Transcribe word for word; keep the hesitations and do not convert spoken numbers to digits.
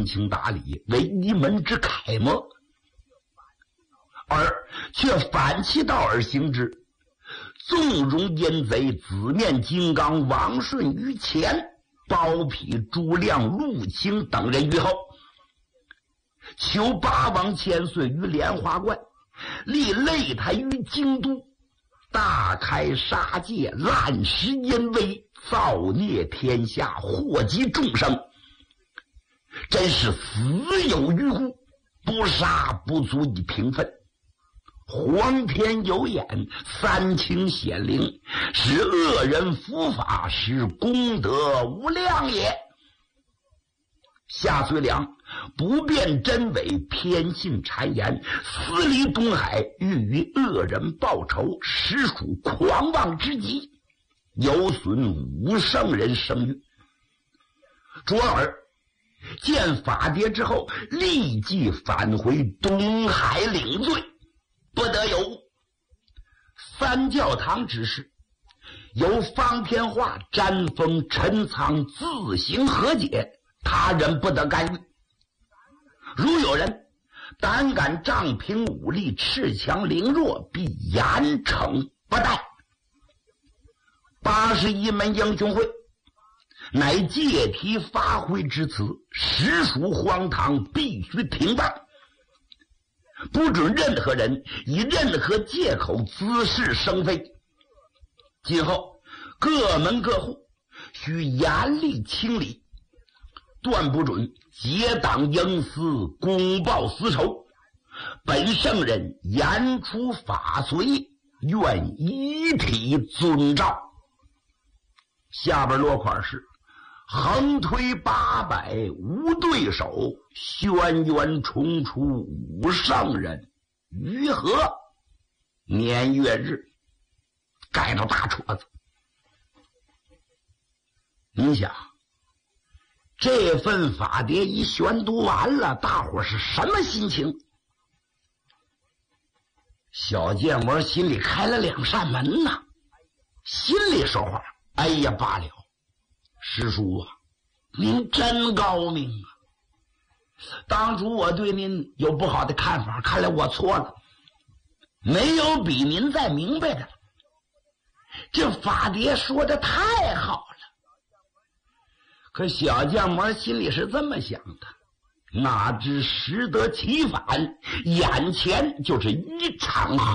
通情达理，为一门之楷模，而却反其道而行之，纵容奸贼紫面金刚王顺于前，包庇朱亮陆清等人于后，求八王千岁于莲花观，立擂台于京都，大开杀戒，滥施淫威，造孽天下，祸及众生，真是死有余辜，不杀不足以平分。皇天有眼，三清显灵，使恶人伏法，使功德无量也。夏遂良不辨真伪，偏信谗言，私离东海，欲与恶人报仇，实属狂妄之极，有损武圣人声誉。卓尔见法牒之后，立即返回东海领罪，不得有误。三教堂之事，由方天画、詹峰、陈仓自行和解，他人不得干预。如有人胆敢仗凭武力，恃强凌弱，必严惩不贷。八十一门英雄会乃借题发挥之词，实属荒唐，必须停办。不准任何人以任何借口滋事生非。今后各门各户需严厉清理，断不准结党营私，公报私仇。本圣人言出法随，愿一体遵照。下边落款是横推八百无对手，轩辕重出五圣人，于何年月日，盖到大戳子。你想这份法牒一宣读完了，大伙是什么心情？小建模心里开了两扇门呐，心里说话，哎呀罢了，师叔啊，您真高明啊！当初我对您有不好的看法，看来我错了，没有比您再明白的了。这法牒说的太好了。可小将模心里是这么想的，哪知适得其反，眼前就是一场